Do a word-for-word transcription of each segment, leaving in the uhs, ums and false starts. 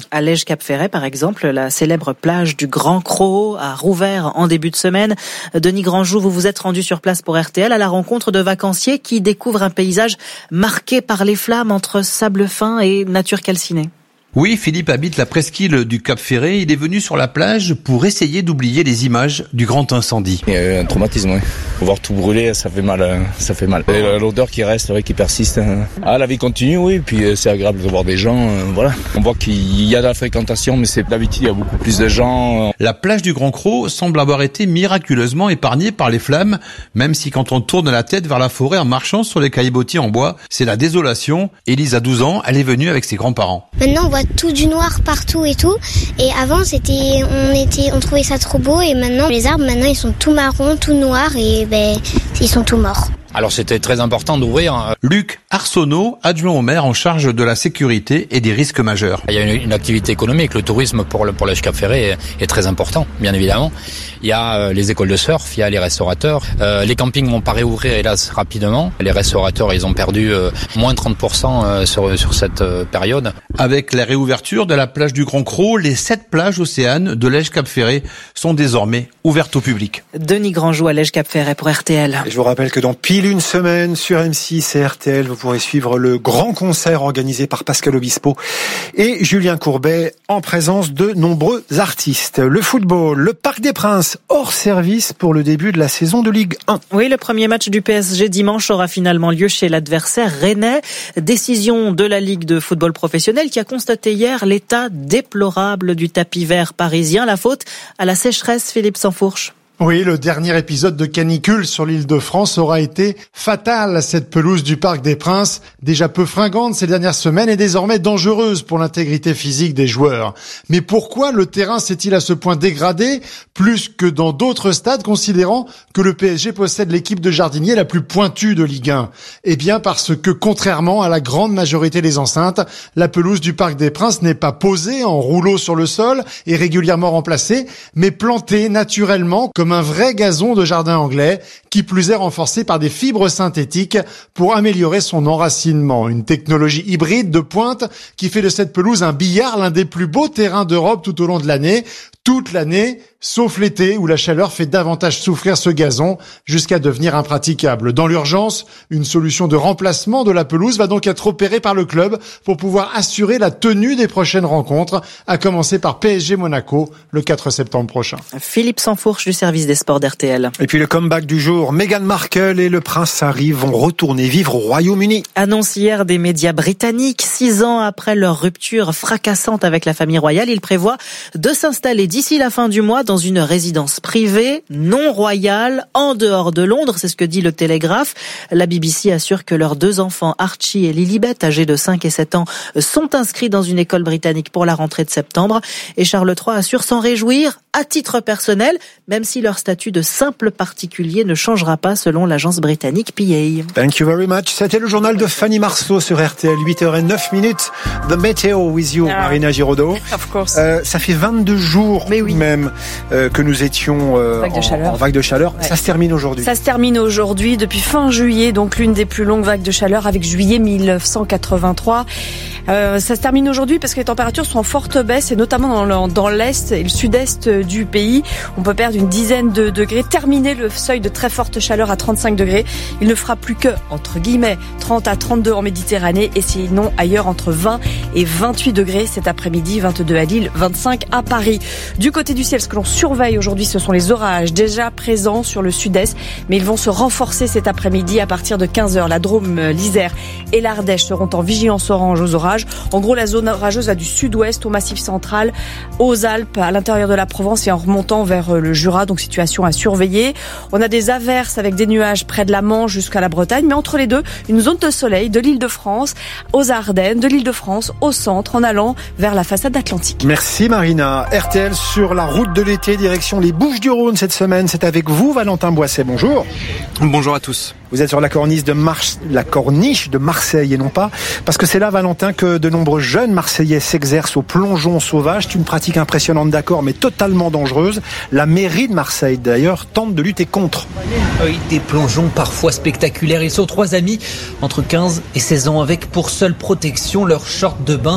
À Lège-Cap-Ferret, par exemple, la célèbre plage du Grand Crau a rouvert en début de semaine. Denis Grandjou, vous vous êtes rendu sur place pour R T L à la rencontre de vacanciers qui découvrent un paysage marqué par les flammes entre sable fin et nature calcinée. Oui, Philippe habite la presqu'île du Cap Ferret. Il est venu sur la plage pour essayer d'oublier les images du grand incendie. Il y a eu un traumatisme, oui. Voir tout brûler, ça fait mal, ça fait mal. Et l'odeur qui reste, vrai, qui persiste. Ah, la vie continue, oui. Puis c'est agréable de voir des gens, voilà. On voit qu'il y a de la fréquentation, mais c'est d'habitude, il y a beaucoup plus de gens. La plage du Grand Crau semble avoir été miraculeusement épargnée par les flammes, même si quand on tourne la tête vers la forêt en marchant sur les caillebotis en bois, c'est la désolation. Élise a douze ans, elle est venue avec ses grands-parents. Maintenant, on voit tout du noir partout et tout. Et avant, c'était, on était, on trouvait ça trop beau. Et maintenant, les arbres, maintenant, ils sont tout marrons, tout noirs et ben, ils sont tout morts. Alors c'était très important d'ouvrir. Luc Arsenault, adjoint au maire en charge de la sécurité et des risques majeurs. Il y a une, une activité économique, le tourisme pour le pour l'Lège-Cap-Ferret est, est très important, bien évidemment. Il y a euh, les écoles de surf, il y a les restaurateurs. Euh, les campings vont pas réouvrir hélas rapidement. Les restaurateurs, ils ont perdu euh, moins de trente pour cent euh, sur sur cette euh, période. Avec la réouverture de la plage du Grand Crau, les sept plages océanes de Lège-Cap-Ferret sont désormais ouvertes au public. Denis Grandjou à Lège-Cap-Ferret pour R T L. Et je vous rappelle que dans pile une semaine sur M six et R T L, vous pourrez suivre le grand concert organisé par Pascal Obispo et Julien Courbet en présence de nombreux artistes. Le football, le Parc des Princes hors service pour le début de la saison de Ligue un. Oui, le premier match du P S G dimanche aura finalement lieu chez l'adversaire rennais. Décision de la Ligue de football professionnel qui a constaté hier l'état déplorable du tapis vert parisien. La faute à la sécheresse, Philippe Sansfourche. Oui, le dernier épisode de canicule sur l'île de France aura été fatal à cette pelouse du Parc des Princes, déjà peu fringante ces dernières semaines et désormais dangereuse pour l'intégrité physique des joueurs. Mais pourquoi le terrain s'est-il à ce point dégradé, plus que dans d'autres stades, considérant que le P S G possède l'équipe de jardiniers la plus pointue de Ligue un? Eh bien parce que, contrairement à la grande majorité des enceintes, la pelouse du Parc des Princes n'est pas posée en rouleau sur le sol et régulièrement remplacée, mais plantée naturellement comme un vrai gazon de jardin anglais, qui plus est renforcé par des fibres synthétiques pour améliorer son enracinement. Une technologie hybride de pointe qui fait de cette pelouse un billard, l'un des plus beaux terrains d'Europe tout au long de l'année. Toute l'année, sauf l'été où la chaleur fait davantage souffrir ce gazon jusqu'à devenir impraticable. Dans l'urgence, une solution de remplacement de la pelouse va donc être opérée par le club pour pouvoir assurer la tenue des prochaines rencontres, à commencer par P S G Monaco le quatre septembre prochain. Philippe Sansfourche du service des sports d'R T L. Et puis le comeback du jour, Meghan Markle et le prince Harry vont retourner vivre au Royaume-Uni. Annonce hier des médias britanniques, six ans après leur rupture fracassante avec la famille royale, ils prévoient de s'installer d'ici la fin du mois dans une résidence privée, non royale, en dehors de Londres, c'est ce que dit le Télégraphe. La B B C assure que leurs deux enfants, Archie et Lilibet, âgés de cinq et sept ans, sont inscrits dans une école britannique pour la rentrée de septembre. Et Charles trois assure s'en réjouir à titre personnel, même si leur statut de simple particulier ne changera pas selon l'agence britannique P A. Thank you very much. C'était le journal de Fanny Marceau sur R T L, huit heures zéro neuf minutes. The Meteo with you, ah, Marina Giraudot. Of course. Euh, ça fait vingt-deux jours Mais oui. même euh, que nous étions euh, vague de en, chaleur. en vague de chaleur. Ouais. Ça se termine aujourd'hui. Ça se termine aujourd'hui, depuis fin juillet, donc l'une des plus longues vagues de chaleur avec juillet mille neuf cent quatre-vingt-trois. Euh, ça se termine aujourd'hui parce que les températures sont en forte baisse et notamment dans, le, dans l'est et le sud-est du pays. On peut perdre une dizaine de degrés, terminer le seuil de très forte chaleur à trente-cinq degrés. Il ne fera plus que, entre guillemets, trente à trente-deux en Méditerranée et sinon ailleurs entre vingt et vingt-huit degrés cet après-midi, vingt-deux à Lille, vingt-cinq à Paris. Du côté du ciel, ce que l'on surveille aujourd'hui, ce sont les orages déjà présents sur le sud-est, mais ils vont se renforcer cet après-midi à partir de quinze heures. La Drôme, l'Isère et l'Ardèche seront en vigilance orange aux orages. En gros, la zone orageuse va du sud-ouest au Massif central, aux Alpes, à l'intérieur de la Provence et en remontant vers le Jura, donc situation à surveiller. On a des averses avec des nuages près de la Manche jusqu'à la Bretagne, mais entre les deux, une zone de soleil de l'Île-de-France aux Ardennes, de l'Île-de-France au centre, en allant vers la façade atlantique. Merci Marina. R T L sur la route de l'été, direction les Bouches-du-Rhône cette semaine. C'est avec vous, Valentin Boisset. Bonjour. Bonjour à tous. Vous êtes sur la corniche de Marche, la corniche de Marseille et non pas, parce que c'est là, Valentin, que de nombreux jeunes Marseillais s'exercent au plongeon sauvage. C'est une pratique impressionnante, d'accord, mais totalement dangereuse. La mairie de Marseille, d'ailleurs, tente de lutter contre. Oui, des plongeons parfois spectaculaires. Ils sont trois amis entre quinze et seize ans avec pour seule protection leur short de bain.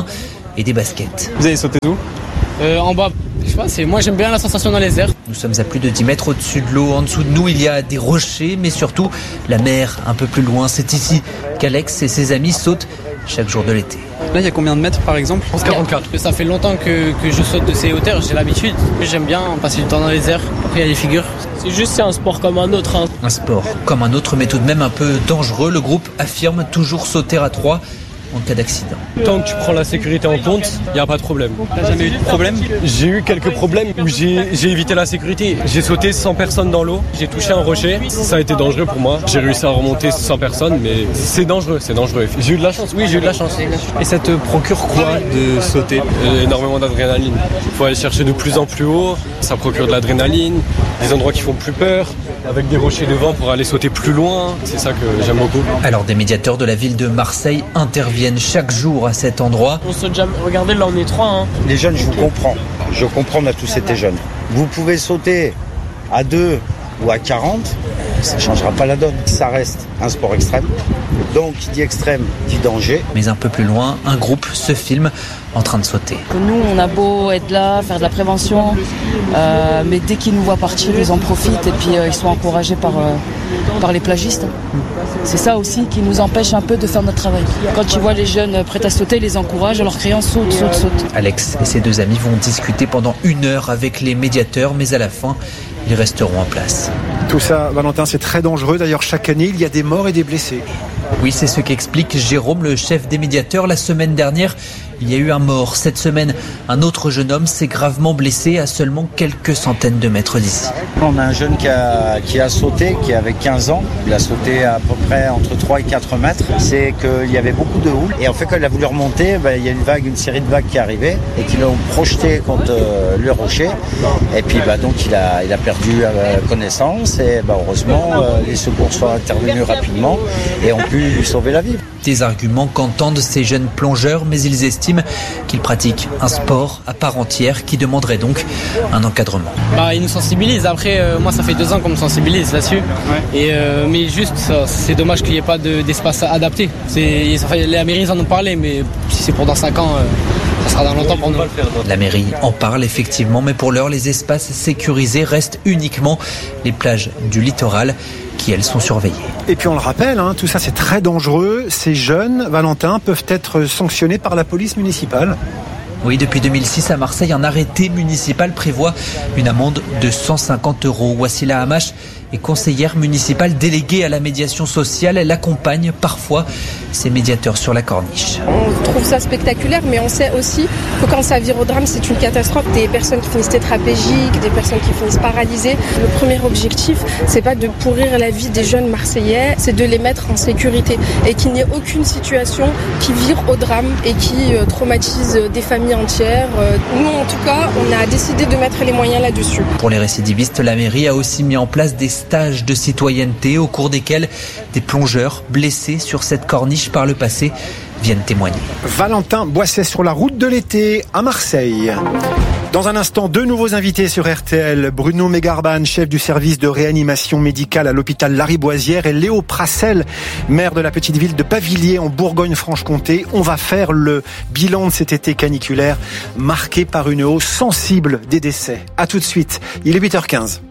et des baskets. Vous avez sauté d'où ? euh, En bas. Je sais pas, c'est... moi j'aime bien la sensation dans les airs. Nous sommes à plus de dix mètres au-dessus de l'eau. En dessous de nous, il y a des rochers, mais surtout la mer un peu plus loin. C'est ici qu'Alex et ses amis sautent chaque jour de l'été. Là, il y a combien de mètres par exemple ? quarante-quatre. Ça fait longtemps que, que je saute de ces hauteurs, j'ai l'habitude. J'aime bien passer du temps dans les airs. Après, il y a des figures. C'est juste, c'est un sport comme un autre. Hein. Un sport comme un autre, mais tout de même un peu dangereux. Le groupe affirme toujours sauter à trois en cas d'accident. Tant que tu prends la sécurité en compte, il n'y a pas de problème. T'as jamais eu de problème ? J'ai eu quelques problèmes où j'ai, j'ai évité la sécurité. J'ai sauté sans personne dans l'eau, j'ai touché un rocher, ça a été dangereux pour moi. J'ai réussi à remonter sans personne, mais c'est dangereux, c'est dangereux. J'ai eu de la chance, oui j'ai eu de la chance. Et ça te procure quoi de sauter ? euh, Énormément d'adrénaline. Il faut aller chercher de plus en plus haut, ça procure de l'adrénaline, des endroits qui font plus peur, avec des rochers devant pour aller sauter plus loin, c'est ça que j'aime beaucoup. Alors des médiateurs de la ville de Marseille interviennent chaque jour à cet endroit. On saute jamais. Regardez, là on est trois. Hein. Les jeunes, je vous comprends. Je comprends, on a tous été jeunes. Vous pouvez sauter à deux ou à quarante, ça ne changera pas la donne. Ça reste un sport extrême. Donc, qui dit extrême, dit danger. Mais un peu plus loin, un groupe se filme en train de sauter. Nous, on a beau être là, faire de la prévention, euh, mais dès qu'ils nous voient partir, ils en profitent et puis euh, ils sont encouragés par, euh, par les plagistes. C'est ça aussi qui nous empêche un peu de faire notre travail. Quand ils voient les jeunes prêts à sauter, ils les encouragent en leur criant « saute, saute, saute ». Alex et ses deux amis vont discuter pendant une heure avec les médiateurs, mais à la fin, ils resteront en place. Tout ça, Valentin, c'est très dangereux. D'ailleurs, chaque année, il y a des morts et des blessés. Oui, c'est ce qu'explique Jérôme, le chef des médiateurs. La semaine dernière, il y a eu un mort. Cette semaine, un autre jeune homme s'est gravement blessé à seulement quelques centaines de mètres d'ici. On a un jeune qui a, qui a sauté, qui avait quinze ans. Il a sauté à peu près entre trois et quatre mètres. C'est qu'il y avait beaucoup de houle. Et en fait, quand il a voulu remonter, ben, il y a une vague, une série de vagues qui arrivaient et qui l'ont projeté contre euh, le rocher. Et puis, ben, donc, il a, il a perdu euh, connaissance. Et ben, heureusement, euh, les secours sont intervenus rapidement et ont pu lui sauver la vie. Des arguments qu'entendent ces jeunes plongeurs, mais ils estiment qu'ils pratiquent un sport à part entière qui demanderait donc un encadrement. Bah, ils nous sensibilisent. Après, euh, moi, ça fait deux ans qu'on me sensibilise là-dessus. Ouais. Et euh, mais juste, ça, c'est dommage qu'il n'y ait pas de, d'espace adapté. C'est, ça fait, la mairie en ont parlé, mais si c'est pour dans cinq ans, euh, ça sera dans longtemps pour nous. La mairie en parle effectivement, mais pour l'heure, les espaces sécurisés restent uniquement les plages du littoral qui, elles, sont surveillées. Et puis on le rappelle, hein, tout ça c'est très dangereux. Ces jeunes, Valentin, peuvent être sanctionnés par la police municipale. Oui, depuis deux mille six à Marseille, un arrêté municipal prévoit une amende de cent cinquante euros. Wassila Hamache est conseillère municipale déléguée à la médiation sociale. Elle accompagne parfois ces médiateurs sur la corniche. On trouve ça spectaculaire, mais on sait aussi que quand ça vire au drame, c'est une catastrophe. Des personnes qui finissent tétraplégiques, des personnes qui finissent paralysées. Le premier objectif, c'est pas de pourrir la vie des jeunes Marseillais, c'est de les mettre en sécurité et qu'il n'y ait aucune situation qui vire au drame et qui euh, traumatise des familles entières. Euh, nous, en tout cas, on a décidé de mettre les moyens là-dessus. Pour les récidivistes, la mairie a aussi mis en place des stages de citoyenneté au cours desquels des plongeurs blessés sur cette corniche par le passé viennent témoigner. Valentin Boisset sur la route de l'été à Marseille. Dans un instant, deux nouveaux invités sur R T L. Bruno Mégarban, chef du service de réanimation médicale à l'hôpital Lariboisière, et Léo Prassel, maire de la petite ville de Pavilliers en Bourgogne-Franche-Comté. On va faire le bilan de cet été caniculaire marqué par une hausse sensible des décès. À tout de suite. Il est huit heures quinze.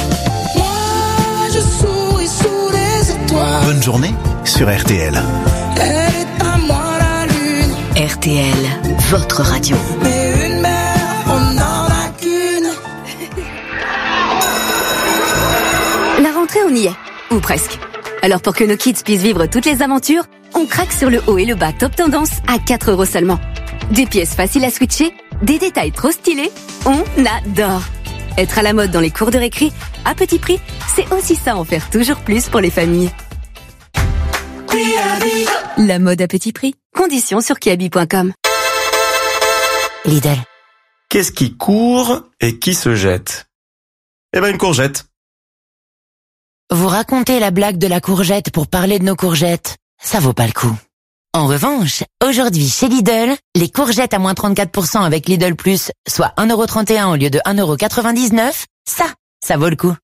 Bonne journée sur R T L. R T L, votre radio. Mais une mère, on n'en a qu'une. La rentrée, on y est. Ou presque. Alors pour que nos kids puissent vivre toutes les aventures, on craque sur le haut et le bas top tendance à quatre euros seulement. Des pièces faciles à switcher, des détails trop stylés, on adore. Être à la mode dans les cours de récré, à petit prix, c'est aussi ça, en faire toujours plus pour les familles. La mode à petit prix. Conditions sur kiabi point com. Lidl. Qu'est-ce qui court et qui se jette ? Eh ben une courgette. Vous racontez la blague de la courgette pour parler de nos courgettes. Ça vaut pas le coup. En revanche, aujourd'hui chez Lidl, les courgettes à moins trente-quatre pour cent avec Lidl Plus, soit un euro trente et un au lieu de un euro quatre-vingt-dix-neuf, ça, ça vaut le coup.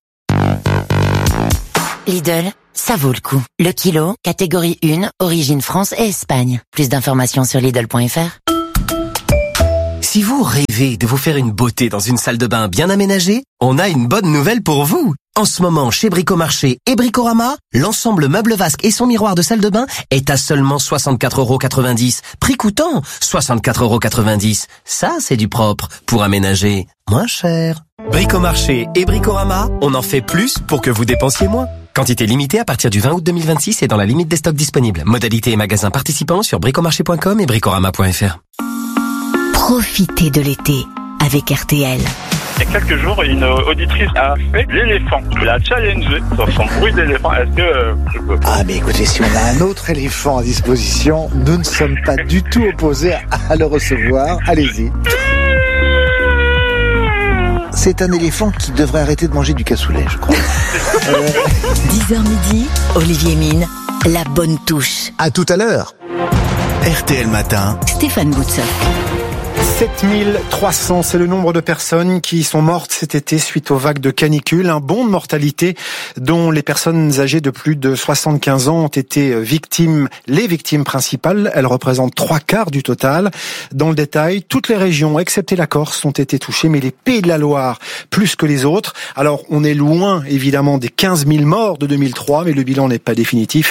Lidl, ça vaut le coup. Le kilo, catégorie un, origine France et Espagne. Plus d'informations sur Lidl point F R. Si vous rêvez de vous faire une beauté dans une salle de bain bien aménagée, on a une bonne nouvelle pour vous. En ce moment, chez Bricomarché et Bricorama, l'ensemble meuble vasque et son miroir de salle de bain est à seulement soixante-quatre euros quatre-vingt-dix. Prix coûtant soixante-quatre euros quatre-vingt-dix. Ça, c'est du propre pour aménager moins cher. Bricomarché et Bricorama, on en fait plus pour que vous dépensiez moins. Quantité limitée à partir du vingt août deux mille vingt-six et dans la limite des stocks disponibles. Modalité et magasins participants sur bricomarché point com et bricorama point f r. Profitez de l'été avec R T L. Il y a quelques jours, une auditrice a fait l'éléphant. Elle a challengé sur son bruit d'éléphant. Est-ce que euh, je peux... Ah, mais écoutez, si on a un autre éléphant à disposition, nous ne sommes pas du tout opposés à le recevoir. Allez-y. C'est un éléphant qui devrait arrêter de manger du cassoulet, je crois. euh... dix heures midi, Olivier Mine, la bonne touche. À tout à l'heure. R T L Matin. Stéphane Boutsock. sept mille trois cents, c'est le nombre de personnes qui sont mortes cet été suite aux vagues de canicule. Un bond de mortalité dont les personnes âgées de plus de soixante-quinze ans ont été victimes, les victimes principales. Elles représentent trois quarts du total. Dans le détail, toutes les régions, excepté la Corse, ont été touchées, mais les Pays de la Loire plus que les autres. Alors, on est loin, évidemment, des quinze mille morts de deux mille trois, mais le bilan n'est pas définitif.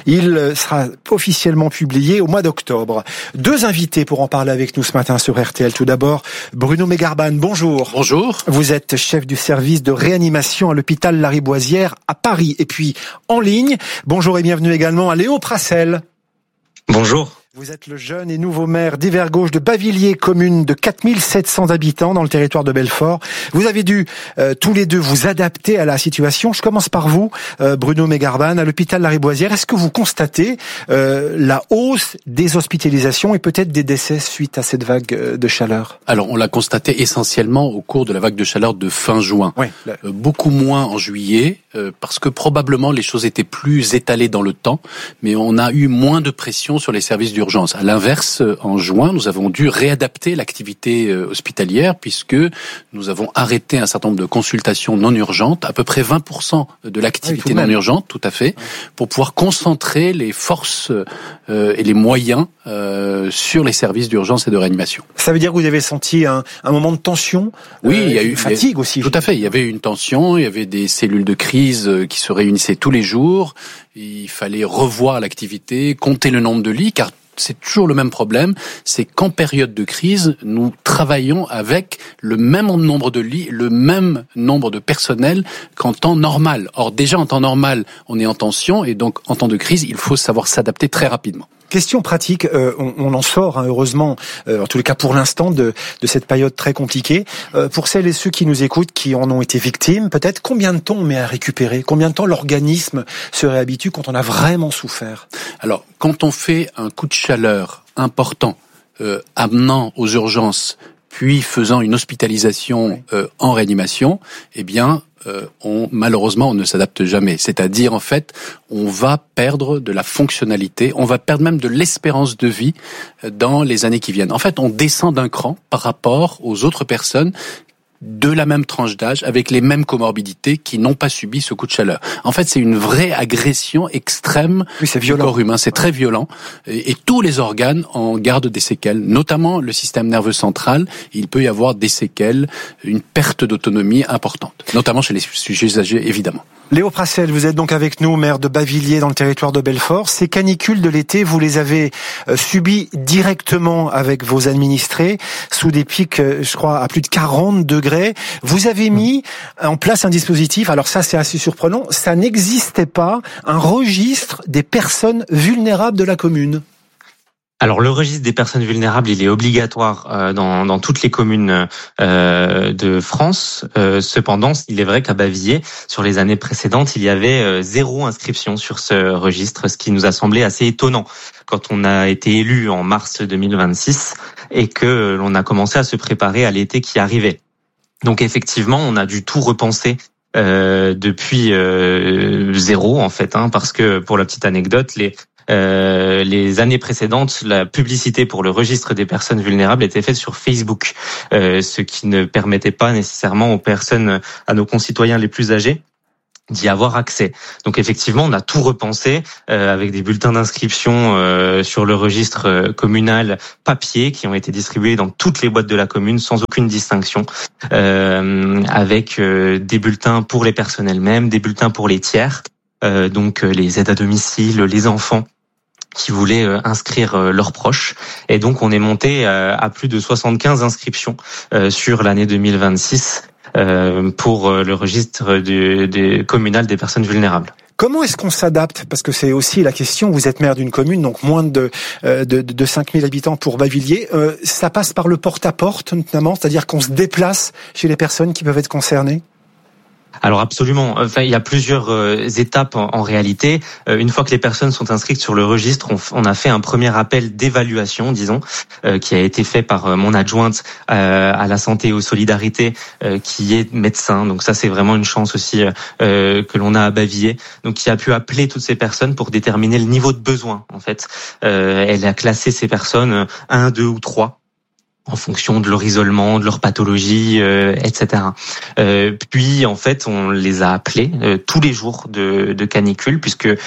Il sera officiellement publié au mois d'octobre. Deux invités pour en parler avec nous ce matin sur R T L. Tout d'abord, Bruno Megarban, bonjour. Bonjour. Vous êtes chef du service de réanimation à l'hôpital Lariboisière à Paris. Et puis, en ligne, bonjour et bienvenue également à Léo Prassel. Bonjour. Vous êtes le jeune et nouveau maire d'Hivergauche de Bavilliers, commune de quatre mille sept cents habitants dans le territoire de Belfort. Vous avez dû euh, tous les deux vous adapter à la situation. Je commence par vous, euh, Bruno Megarban, à l'hôpital Lariboisière. Est-ce que vous constatez euh, la hausse des hospitalisations et peut-être des décès suite à cette vague de chaleur? Alors, on l'a constaté essentiellement au cours de la vague de chaleur de fin juin. Ouais, là... euh, beaucoup moins en juillet, euh, parce que probablement les choses étaient plus étalées dans le temps, mais on a eu moins de pression sur les services d'urgence. À l'inverse, en juin, nous avons dû réadapter l'activité hospitalière puisque nous avons arrêté un certain nombre de consultations non urgentes, à peu près vingt pour cent de l'activité non urgente, tout à fait, pour pouvoir concentrer les forces euh, et les moyens euh, sur les services d'urgence et de réanimation. Ça veut dire que vous avez senti un, un moment de tension? Oui, euh, il y a eu une fatigue a, aussi. Tout à fait, il y avait une tension, il y avait des cellules de crise qui se réunissaient tous les jours, il fallait revoir l'activité, compter le nombre de lits, car c'est toujours le même problème, c'est qu'en période de crise, nous travaillons avec le même nombre de lits, le même nombre de personnel qu'en temps normal. Or, déjà en temps normal, on est en tension et donc en temps de crise, il faut savoir s'adapter très rapidement. Question pratique, euh, on, on en sort hein, heureusement, euh, en tous les cas pour l'instant, de, de cette période très compliquée. Euh, pour celles et ceux qui nous écoutent, qui en ont été victimes, peut-être combien de temps on met à récupérer? Combien de temps l'organisme se réhabitue quand on a vraiment souffert? Alors, quand on fait un coup de chaleur important, euh, amenant aux urgences, puis faisant une hospitalisation euh, en réanimation, eh bien... Euh, on, malheureusement, on ne s'adapte jamais. C'est-à-dire, en fait, on va perdre de la fonctionnalité, on va perdre même de l'espérance de vie dans les années qui viennent. En fait, on descend d'un cran par rapport aux autres personnes de la même tranche d'âge, avec les mêmes comorbidités, qui n'ont pas subi ce coup de chaleur. En fait, c'est une vraie agression extrême oui, c'est violent. du corps humain. C'est très violent. Et, et tous les organes en gardent des séquelles, notamment le système nerveux central. Il peut y avoir des séquelles, une perte d'autonomie importante, notamment chez les sujets âgés, évidemment. Léo Prassel, vous êtes donc avec nous, maire de Bavilliers dans le territoire de Belfort. Ces canicules de l'été, vous les avez euh, subies directement avec vos administrés, sous des pics, euh, je crois, à plus de quarante degrés. Vous avez mis en place un dispositif, alors ça c'est assez surprenant, ça n'existait pas, un registre des personnes vulnérables de la commune. Alors le registre des personnes vulnérables, il est obligatoire euh, dans, dans toutes les communes euh, de France. Euh, cependant, il est vrai qu'à Bavilliers, sur les années précédentes, il y avait euh, zéro inscription sur ce registre, ce qui nous a semblé assez étonnant quand on a été élu en mars deux mille vingt-six et que l'on a commencé à se préparer à l'été qui arrivait. Donc effectivement, on a dû tout repenser euh, depuis euh, zéro en fait, hein, parce que pour la petite anecdote, les Euh, les années précédentes, la publicité pour le registre des personnes vulnérables était faite sur Facebook, euh, ce qui ne permettait pas nécessairement aux personnes, à nos concitoyens les plus âgés, d'y avoir accès. Donc effectivement, on a tout repensé euh, avec des bulletins d'inscription euh, sur le registre euh, communal papier qui ont été distribués dans toutes les boîtes de la commune sans aucune distinction, euh, avec euh, des bulletins pour les personnes elles-mêmes, des bulletins pour les tiers, euh, donc euh, les aides à domicile, les enfants qui voulaient euh, inscrire euh, leurs proches. Et donc on est monté euh, à plus de soixante-quinze inscriptions euh, sur l'année deux mille vingt-six. Euh, pour le registre du, du communal des personnes vulnérables. Comment est-ce qu'on s'adapte ? Parce que c'est aussi la question, vous êtes maire d'une commune, donc moins de, de, de, de cinq mille habitants pour Bavilliers. Euh, ça passe par le porte-à-porte, notamment, c'est-à-dire qu'on se déplace chez les personnes qui peuvent être concernées ? Alors absolument. Enfin, il y a plusieurs euh, étapes en, en réalité. Euh, une fois que les personnes sont inscrites sur le registre, on, on a fait un premier appel d'évaluation, disons, euh, qui a été fait par euh, mon adjointe euh, à la santé et aux solidarités, euh, qui est médecin. Donc ça, c'est vraiment une chance aussi euh, que l'on a à Bavilliers. Donc qui a pu appeler toutes ces personnes pour déterminer le niveau de besoin. En fait, euh, elle a classé ces personnes un, deux ou trois. En fonction de leur isolement, de leur pathologie, euh, et cetera. Euh, puis en fait, on les a appelés euh, tous les jours de, de canicule, puisque euh,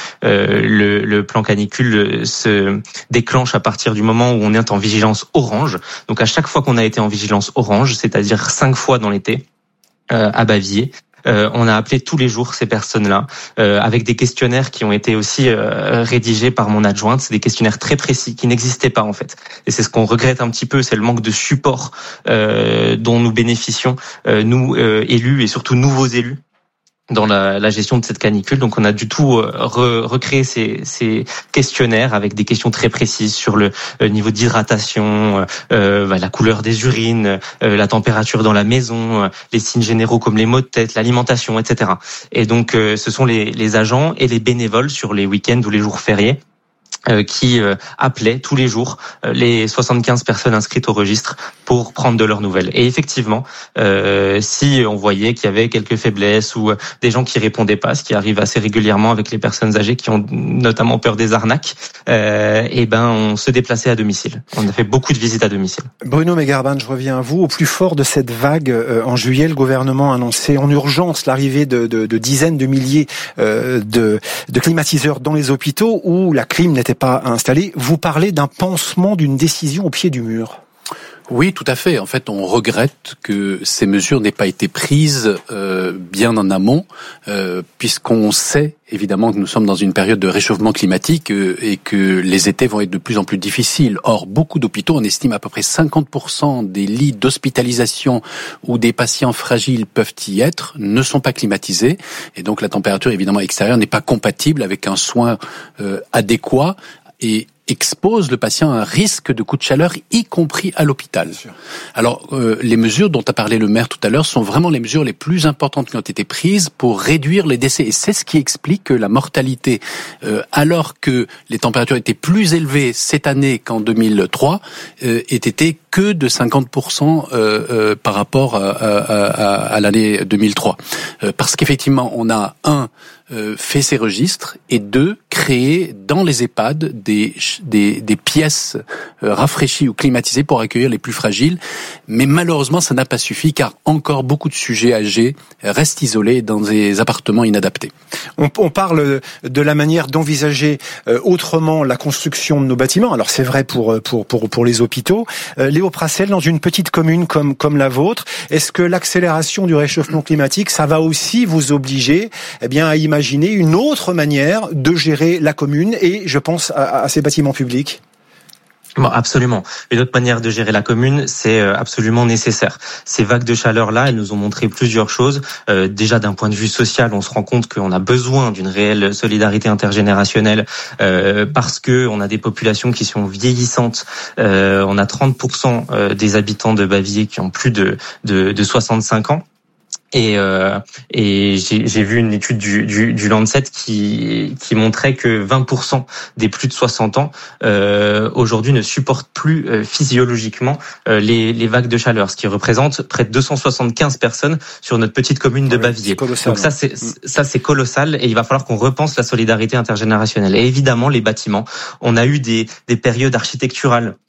le, le plan canicule se déclenche à partir du moment où on est en vigilance orange. Donc à chaque fois qu'on a été en vigilance orange, c'est-à-dire cinq fois dans l'été euh, à Bavilliers, Euh, on a appelé tous les jours ces personnes-là euh, avec des questionnaires qui ont été aussi euh, rédigés par mon adjointe. C'est des questionnaires très précis qui n'existaient pas en fait. Et c'est ce qu'on regrette un petit peu, c'est le manque de support euh, dont nous bénéficions, euh, nous euh, élus et surtout nouveaux élus dans la, la gestion de cette canicule. Donc on a du tout euh, re, recréé ces, ces questionnaires avec des questions très précises sur le euh, niveau d'hydratation, euh, bah, la couleur des urines, euh, la température dans la maison, euh, les signes généraux comme les maux de tête, l'alimentation, et cetera. Et donc euh, ce sont les, les agents et les bénévoles sur les week-ends ou les jours fériés Euh, qui euh, appelaient tous les jours euh, les soixante-quinze personnes inscrites au registre pour prendre de leurs nouvelles. Et effectivement, euh, si on voyait qu'il y avait quelques faiblesses ou euh, des gens qui répondaient pas, ce qui arrive assez régulièrement avec les personnes âgées qui ont notamment peur des arnaques, euh, et ben on se déplaçait à domicile. On a fait beaucoup de visites à domicile. Bruno Megarban, je reviens à vous. Au plus fort de cette vague, euh, en juillet, le gouvernement a annoncé en urgence l'arrivée de, de, de dizaines de milliers euh, de, de climatiseurs dans les hôpitaux où la clim n'était pas installé. Vous parlez d'un pansement, d'une décision au pied du mur. Oui, tout à fait. En fait, on regrette que ces mesures n'aient pas été prises euh, bien en amont, euh, puisqu'on sait évidemment que nous sommes dans une période de réchauffement climatique euh, et que les étés vont être de plus en plus difficiles. Or, beaucoup d'hôpitaux, on estime à peu près cinquante pour cent des lits d'hospitalisation où des patients fragiles peuvent y être, ne sont pas climatisés. Et donc, la température, évidemment, extérieure n'est pas compatible avec un soin euh, adéquat et expose le patient à un risque de coup de chaleur, y compris à l'hôpital. Alors, euh, les mesures dont a parlé le maire tout à l'heure sont vraiment les mesures les plus importantes qui ont été prises pour réduire les décès. Et c'est ce qui explique que la mortalité, euh, alors que les températures étaient plus élevées cette année qu'en deux mille trois, euh, ait été que de cinquante pour cent euh, euh, par rapport à, à, à, à l'année deux mille trois. Euh, parce qu'effectivement, on a un euh, fait ces registres et deux créé dans les EHPAD des des, des pièces euh, rafraîchies ou climatisées pour accueillir les plus fragiles. Mais malheureusement, ça n'a pas suffi car encore beaucoup de sujets âgés restent isolés dans des appartements inadaptés. On, on parle de la manière d'envisager euh, autrement la construction de nos bâtiments. Alors c'est vrai pour pour pour pour les hôpitaux. Euh, Léo Prassel, dans une petite commune comme comme la vôtre, est-ce que l'accélération du réchauffement climatique, ça va aussi vous obliger, eh bien, à imaginer une autre manière de gérer la commune et je pense à, à ces bâtiments publics? Bon, absolument. Une autre manière de gérer la commune, c'est absolument nécessaire. Ces vagues de chaleur-là, elles nous ont montré plusieurs choses. Euh, déjà, d'un point de vue social, on se rend compte qu'on a besoin d'une réelle solidarité intergénérationnelle euh, parce que on a des populations qui sont vieillissantes. Euh, on a trente pour cent des habitants de Bavilliers qui ont plus de, de, de soixante-cinq ans. Et, euh, et j'ai, j'ai vu une étude du, du, du Lancet qui, qui montrait que vingt pour cent des plus de soixante ans euh, aujourd'hui ne supportent plus euh, physiologiquement euh, les, les vagues de chaleur, ce qui représente près de deux cent soixante-quinze personnes sur notre petite commune de Bavilliers. Donc ça c'est ça c'est colossal et il va falloir qu'on repense la solidarité intergénérationnelle. Et évidemment les bâtiments, on a eu des, des périodes architecturales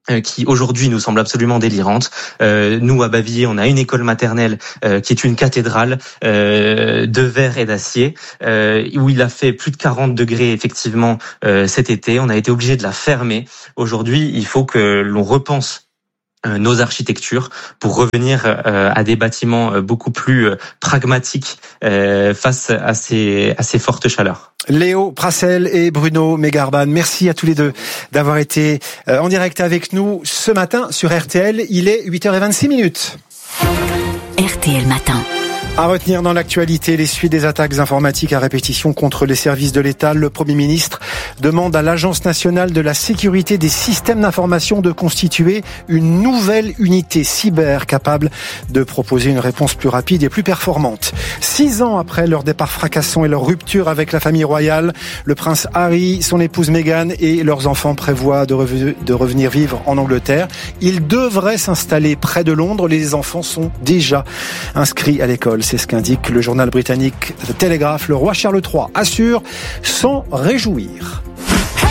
qui aujourd'hui nous semble absolument délirante. Euh, nous à Bavilliers, on a une école maternelle euh, qui est une cathédrale euh, de verre et d'acier, euh, où il a fait plus de quarante degrés effectivement euh, cet été. On a été obligé de la fermer. Aujourd'hui, il faut que l'on repense nos architectures pour revenir euh, à des bâtiments beaucoup plus euh, pragmatiques euh, face à ces, à ces fortes chaleurs. Léo Prassel et Bruno Megarban, merci à tous les deux d'avoir été euh, en direct avec nous ce matin sur R T L. Il est huit heures vingt-six minutes. R T L Matin. À retenir dans l'actualité, les suites des attaques informatiques à répétition contre les services de l'État. Le Premier ministre demande à l'Agence nationale de la sécurité des systèmes d'information de constituer une nouvelle unité cyber capable de proposer une réponse plus rapide et plus performante. Six ans après leur départ fracassant et leur rupture avec la famille royale, le prince Harry, son épouse Meghan et leurs enfants prévoient de, rev- de revenir vivre en Angleterre. Ils devraient s'installer près de Londres. Les enfants sont déjà inscrits à l'école. C'est ce qu'indique le journal britannique The Telegraph. Le roi Charles trois assure s'en réjouir.